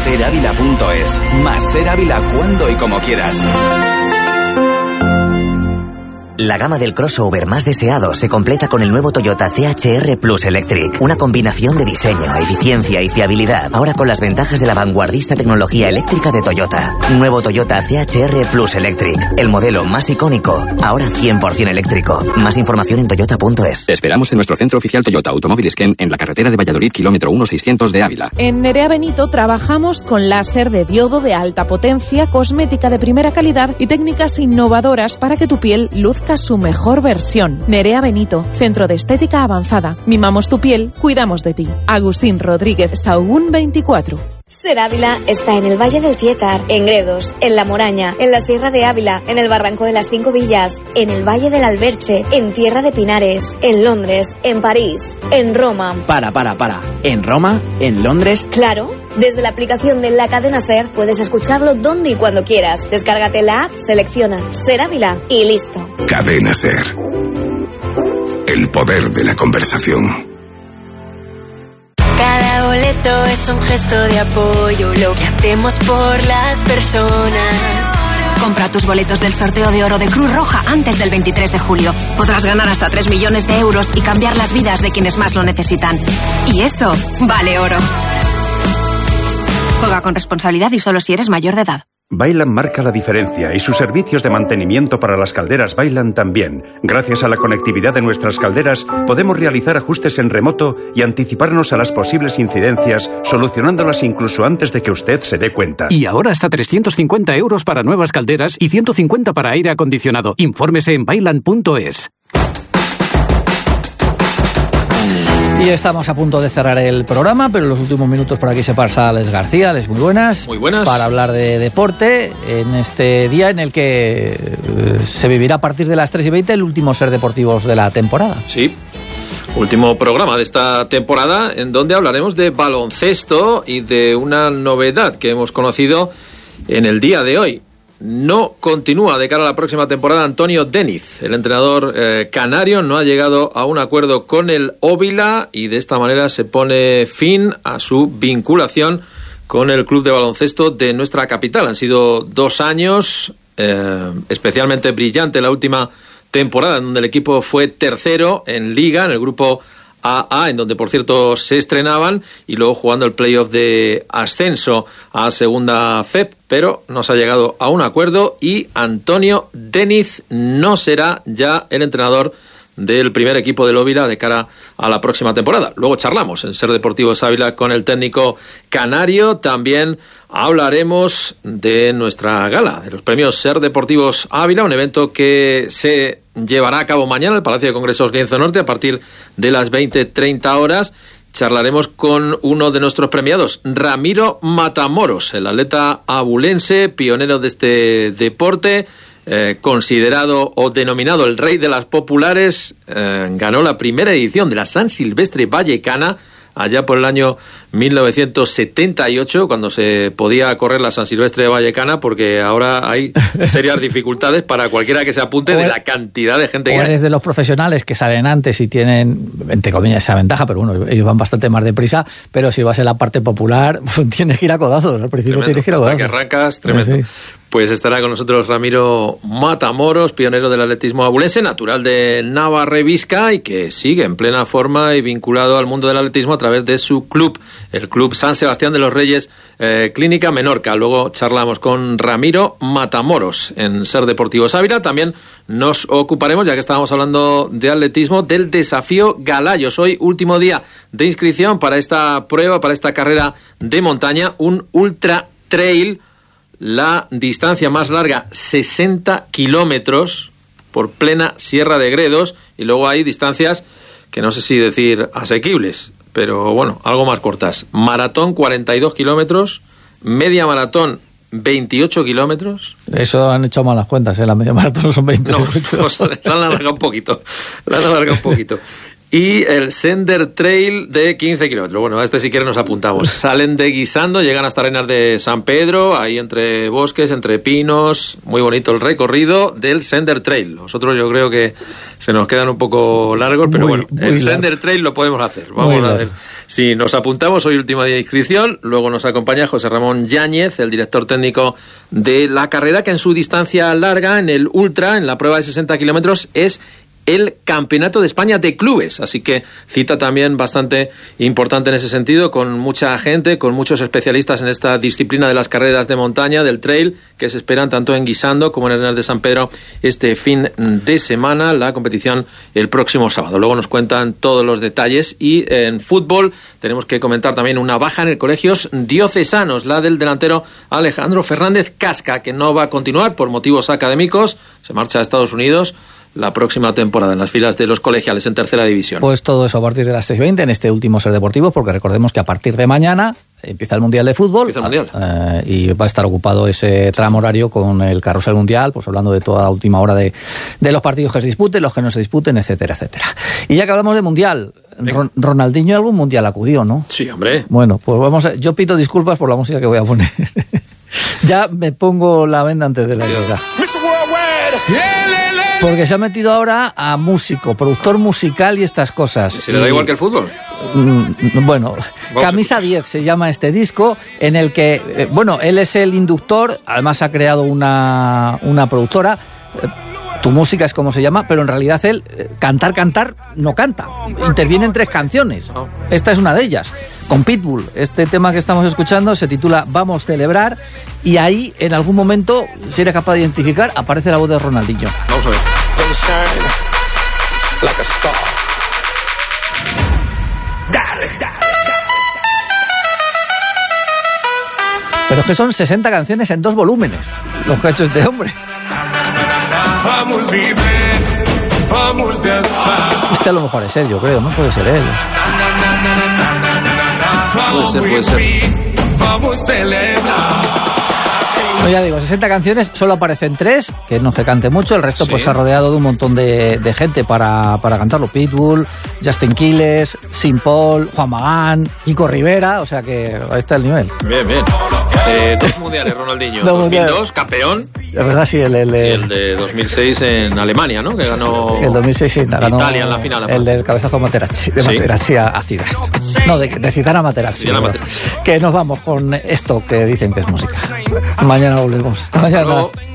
Serávila.es. Más Ser Ávila cuando y como quieras. La gama del crossover más deseado se completa con el nuevo Toyota CHR Plus Electric. Una combinación de diseño, eficiencia y fiabilidad. Ahora con las ventajas de la vanguardista tecnología eléctrica de Toyota. Nuevo Toyota CHR Plus Electric. El modelo más icónico. Ahora 100% eléctrico. Más información en toyota.es. Te esperamos en nuestro centro oficial Toyota Automóviles Ken en la carretera de Valladolid, kilómetro 1600 de Ávila. En Nerea Benito trabajamos con láser de diodo de alta potencia, cosmética de primera calidad y técnicas innovadoras para que tu piel luzca su mejor versión. Nerea Benito, Centro de Estética Avanzada. Mimamos tu piel, cuidamos de ti. Agustín Rodríguez Sahagún 24. Ser Ávila está en el Valle del Tietar, en Gredos, en La Moraña, en la Sierra de Ávila, en el Barranco de las Cinco Villas, en el Valle del Alberche, en Tierra de Pinares, en Londres, en París, en Roma. Para. ¿En Roma? ¿En Londres? Claro. Desde la aplicación de la cadena SER puedes escucharlo donde y cuando quieras. Descárgate la app, selecciona Ser Ávila y listo. Cadena SER. El poder de la conversación. Cada boleto es un gesto de apoyo, lo que hacemos por las personas. Compra tus boletos del sorteo de oro de Cruz Roja antes del 23 de julio. Podrás ganar hasta 3 millones de euros y cambiar las vidas de quienes más lo necesitan. Y eso vale oro. Juega con responsabilidad y solo si eres mayor de edad. Vaillant marca la diferencia y sus servicios de mantenimiento para las calderas Vaillant también. Gracias a la conectividad de nuestras calderas, podemos realizar ajustes en remoto y anticiparnos a las posibles incidencias, solucionándolas incluso antes de que usted se dé cuenta. Y ahora hasta 350 euros para nuevas calderas y 150 para aire acondicionado. Infórmese en vaillant.es. Y estamos a punto de cerrar el programa, pero en los últimos minutos por aquí se pasa Alex García. Alex, muy buenas. Muy buenas. Para hablar de deporte en este día en el que se vivirá a partir de las 3:20 el último Ser Deportivos de la temporada. Sí, último programa de esta temporada en donde hablaremos de baloncesto y de una novedad que hemos conocido en el día de hoy. No continúa de cara a la próxima temporada Antonio Deniz. El entrenador canario no ha llegado a un acuerdo con el Óvila y de esta manera se pone fin a su vinculación con el club de baloncesto de nuestra capital. Han sido 2 años especialmente brillante la última temporada, en donde el equipo fue tercero en Liga, en el grupo AA, en donde por cierto se estrenaban, y luego jugando el playoff de ascenso a segunda FEP, pero no se ha llegado a un acuerdo y Antonio Deniz no será ya el entrenador del primer equipo del Óvila de cara a la próxima temporada. Luego charlamos en Ser Deportivos Ávila con el técnico canario. También hablaremos de nuestra gala, de los premios Ser Deportivos Ávila, un evento que se llevará a cabo mañana en el Palacio de Congresos Lienzo Norte a partir de las 20:30 horas. Charlaremos con uno de nuestros premiados, Ramiro Matamoros, el atleta abulense, pionero de este deporte, considerado o denominado el rey de las populares. Ganó la primera edición de la San Silvestre Vallecana allá por el año 1978, cuando se podía correr la San Silvestre de Vallecana, porque ahora hay serias dificultades para cualquiera que se apunte de la cantidad de gente que hay. Eres de los profesionales que salen antes y tienen, entre comillas, esa ventaja, pero bueno, ellos van bastante más deprisa, pero si vas en la parte popular, tienes que ir a codazos, al principio tremendo, tienes que ir a codazos. hasta que arrancas, tremendo. Sí. Pues estará con nosotros Ramiro Matamoros, pionero del atletismo abulense, natural de Navarre-Visca y que sigue en plena forma y vinculado al mundo del atletismo a través de su club, el Club San Sebastián de los Reyes, Clínica Menorca. Luego charlamos con Ramiro Matamoros en Ser Deportivos Ávila. También nos ocuparemos, ya que estábamos hablando de atletismo, del desafío Galayos. Hoy último día de inscripción para esta prueba, para esta carrera de montaña, un ultra trail. La distancia más larga, 60 kilómetros por plena Sierra de Gredos, y luego hay distancias que no sé si decir asequibles, pero bueno, algo más cortas. Maratón, 42 kilómetros, media maratón, 28 kilómetros. Eso han hecho malas cuentas, la media maratón son 20. No, la han alargado un poquito. y el Sender Trail de 15 kilómetros. Bueno, a este si quieren nos apuntamos. Salen de Guisando, llegan hasta Arenas de San Pedro, ahí entre bosques, entre pinos. Muy bonito el recorrido del Sender Trail. Nosotros yo creo que se nos quedan un poco largos, pero bueno, el Sender Trail lo podemos hacer. Vamos a ver si nos apuntamos. Hoy último día de inscripción. Luego nos acompaña José Ramón Yáñez, el director técnico de la carrera, que en su distancia larga, en el Ultra, en la prueba de 60 kilómetros, es el Campeonato de España de Clubes, así que cita también bastante importante en ese sentido, con mucha gente, con muchos especialistas en esta disciplina de las carreras de montaña, del trail, que se esperan tanto en Guisando como en Arenas de San Pedro este fin de semana, la competición el próximo sábado. Luego nos cuentan todos los detalles. Y en fútbol tenemos que comentar también una baja en el Colegios Diocesanos, la del delantero Alejandro Fernández Casca, que no va a continuar por motivos académicos, se marcha a Estados Unidos la próxima temporada en las filas de los colegiales en tercera división. Pues todo eso a partir de las 6:20 en este último Ser Deportivo, porque recordemos que a partir de mañana empieza el Mundial de Fútbol. Empieza el Mundial. Y va a estar ocupado ese tramo horario con el carrusel mundial, pues hablando de toda la última hora de los partidos que se disputen, los que no se disputen, etcétera, etcétera. Y ya que hablamos de Mundial, Ronaldinho a algún Mundial acudió, ¿no? Sí, hombre. Bueno, pues yo pido disculpas por la música que voy a poner. Ya me pongo la venda antes de la herida. Porque se ha metido ahora a músico, productor musical y estas cosas. ¿Se le da igual que el fútbol? Bueno, Camisa 10 se llama este disco, en el que, él es el inductor, además ha creado una productora. Tu música es como se llama, pero en realidad él, cantar, no canta. Interviene en 3 canciones. Esta es una de ellas. Con Pitbull, este tema que estamos escuchando se titula Vamos a celebrar, y ahí, en algún momento, si eres capaz de identificar, aparece la voz de Ronaldinho. Vamos a ver. Pero es que son 60 canciones en 2 volúmenes, los que ha hecho este hombre. Vamos danzar. Este a lo mejor es él, yo creo, no puede ser él. Puede ser. Vamos a celebrar. No, ya digo, 60 canciones, solo aparecen 3, que no se cante mucho, el resto pues se ha rodeado de un montón de gente para cantarlo. Pitbull, Justin Quiles, Sean Paul, Juan Magán, Kiko Rivera, o sea que ahí está el nivel. Bien. 2 mundiales, Ronaldinho. 2002, campeón. La verdad, sí, el de 2006 en Alemania, ¿no? Que ganó. El 2006 sí, ganó Italia en la final. El del cabezazo Materazzi, de Materazzi a Zidane. No, de Zidane a Materazzi. Que nos vamos con esto que dicen que es música. Mañana volvemos. Hasta mañana. Luego.